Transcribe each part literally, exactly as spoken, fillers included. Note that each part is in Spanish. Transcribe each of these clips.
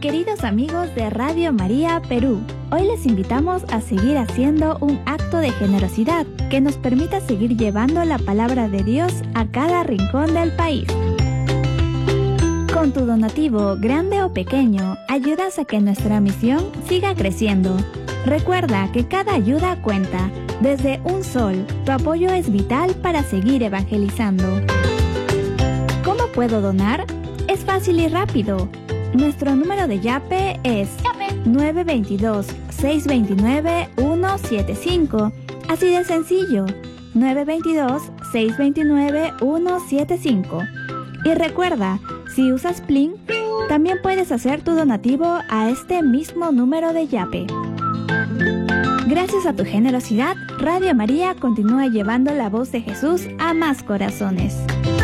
Queridos amigos de Radio María Perú, hoy les invitamos a seguir haciendo un acto de generosidad que nos permita seguir llevando la palabra de Dios a cada rincón del país. Con tu donativo, grande o pequeño, ayudas a que nuestra misión siga creciendo. Recuerda que cada ayuda cuenta. Desde un sol, tu apoyo es vital para seguir evangelizando. ¿Cómo puedo donar? Es fácil y rápido. Nuestro número de Yape es nueve dos dos, seis dos nueve, uno siete cinco. Así de sencillo, nueve dos dos, seis dos nueve, uno siete cinco. Y recuerda, si usas Plin, también puedes hacer tu donativo a este mismo número de Yape. Gracias a tu generosidad, Radio María continúa llevando la voz de Jesús a más corazones.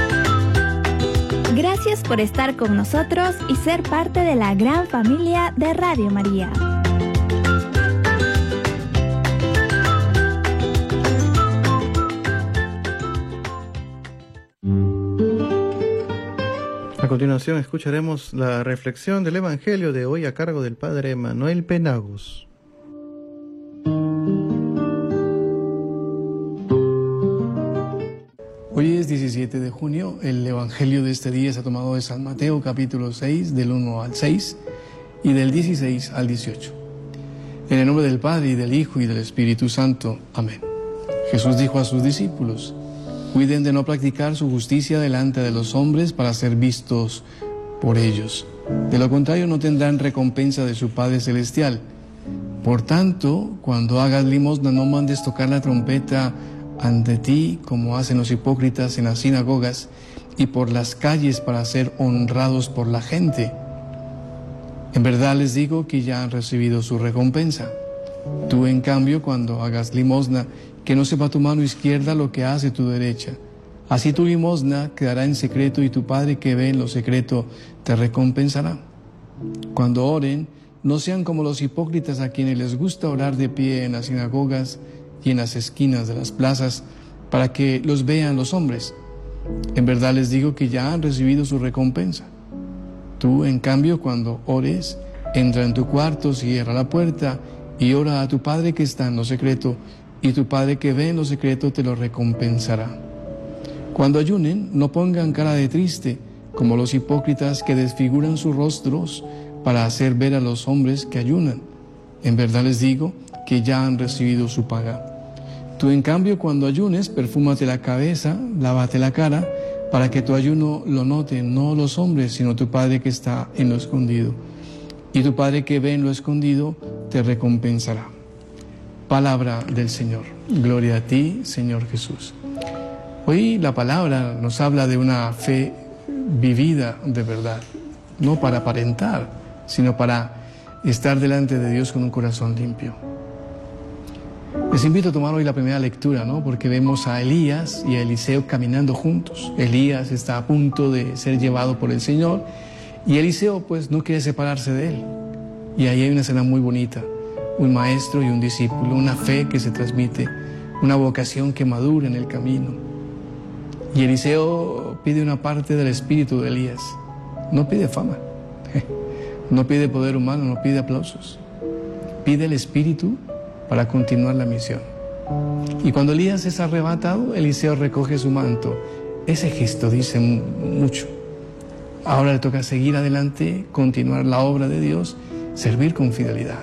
Gracias por estar con nosotros y ser parte de la gran familia de Radio María. A continuación escucharemos la reflexión del Evangelio de hoy a cargo del Padre Manuel Penagos. Hoy es diecisiete de junio, el Evangelio de este día está tomado de San Mateo capítulo seis, del uno al seis y del dieciséis al dieciocho. En el nombre del Padre y del Hijo y del Espíritu Santo. Amén. Jesús dijo a sus discípulos: cuiden de no practicar su justicia delante de los hombres para ser vistos por ellos. De lo contrario no tendrán recompensa de su Padre Celestial. Por tanto, cuando hagas limosna no mandes tocar la trompeta ante ti, como hacen los hipócritas en las sinagogas y por las calles para ser honrados por la gente. En verdad les digo que ya han recibido su recompensa. Tú, en cambio, cuando hagas limosna, que no sepa tu mano izquierda lo que hace tu derecha. Así tu limosna quedará en secreto y tu Padre que ve en lo secreto te recompensará. Cuando oren, no sean como los hipócritas a quienes les gusta orar de pie en las sinagogas y en las esquinas de las plazas, para que los vean los hombres. En verdad les digo que ya han recibido su recompensa. Tú, en cambio, cuando ores, entra en tu cuarto, cierra la puerta y ora a tu Padre que está en lo secreto, y tu Padre que ve en lo secreto te lo recompensará. Cuando ayunen, no pongan cara de triste, como los hipócritas que desfiguran sus rostros para hacer ver a los hombres que ayunan. En verdad les digo que ya han recibido su paga. Tú, en cambio, cuando ayunes, perfúmate la cabeza, lávate la cara, para que tu ayuno lo noten no los hombres, sino tu Padre que está en lo escondido. Y tu Padre que ve en lo escondido te recompensará. Palabra del Señor. Gloria a ti, Señor Jesús. Hoy la palabra nos habla de una fe vivida de verdad, no para aparentar, sino para estar delante de Dios con un corazón limpio. Les invito a tomar hoy la primera lectura, ¿no? Porque vemos a Elías y a Eliseo caminando juntos. Elías está a punto de ser llevado por el Señor y Eliseo pues no quiere separarse de él. Y ahí hay una escena muy bonita, un maestro y un discípulo, una fe que se transmite, una vocación que madura en el camino. Y Eliseo pide una parte del espíritu de Elías, no pide fama, no pide poder humano, no pide aplausos, pide el espíritu para continuar la misión. Y cuando Elías es arrebatado, Eliseo recoge su manto. Ese gesto dice mucho. Ahora le toca seguir adelante, continuar la obra de Dios, servir con fidelidad.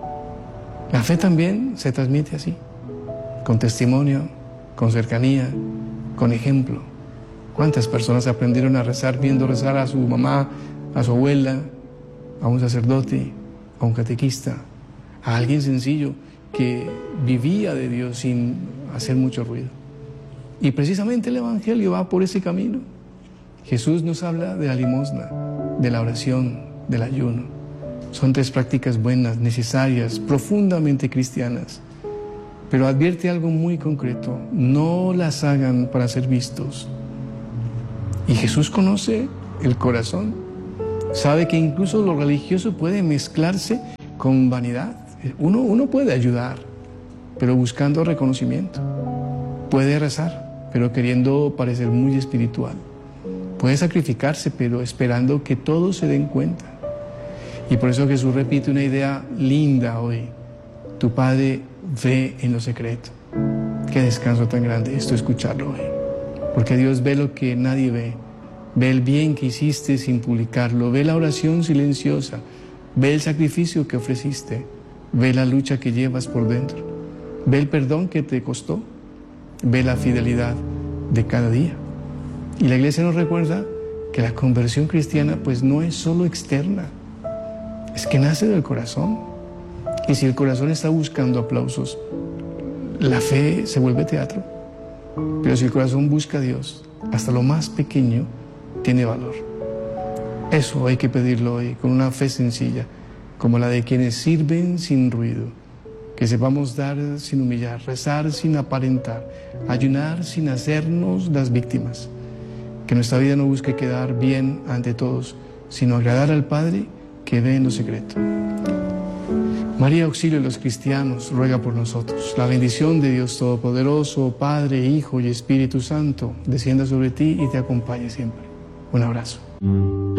La fe también se transmite así, con testimonio, con cercanía, con ejemplo. ¿Cuántas personas aprendieron a rezar viendo rezar a su mamá, a su abuela, a un sacerdote, a un catequista, a alguien sencillo que vivía de Dios sin hacer mucho ruido? Y precisamente el Evangelio va por ese camino. Jesús nos habla de la limosna, de la oración, del ayuno. Son tres prácticas buenas, necesarias, profundamente cristianas. Pero advierte algo muy concreto: no las hagan para ser vistos. Y Jesús conoce el corazón. Sabe que incluso lo religioso puede mezclarse con vanidad. Uno, uno puede ayudar, pero buscando reconocimiento. Puede rezar, pero queriendo parecer muy espiritual. Puede sacrificarse, pero esperando que todos se den cuenta. Y por eso Jesús repite una idea linda hoy. Tu Padre ve en lo secreto. Qué descanso tan grande esto, escucharlo hoy. Porque Dios ve lo que nadie ve. Ve el bien que hiciste sin publicarlo. Ve la oración silenciosa. Ve el sacrificio que ofreciste. Ve la lucha que llevas por dentro. Ve el perdón que te costó. Ve la fidelidad de cada día. Y la Iglesia nos recuerda que la conversión cristiana pues no es solo externa. Es que nace del corazón. Y si el corazón está buscando aplausos, la fe se vuelve teatro. Pero si el corazón busca a Dios, hasta lo más pequeño tiene valor. Eso hay que pedirlo hoy, con una fe sencilla, como la de quienes sirven sin ruido. Que sepamos dar sin humillar, rezar sin aparentar, ayunar sin hacernos las víctimas. Que nuestra vida no busque quedar bien ante todos, sino agradar al Padre que ve en lo secreto. María, auxilio de los cristianos, ruega por nosotros. La bendición de Dios Todopoderoso, Padre, Hijo y Espíritu Santo, descienda sobre ti y te acompañe siempre. Un abrazo.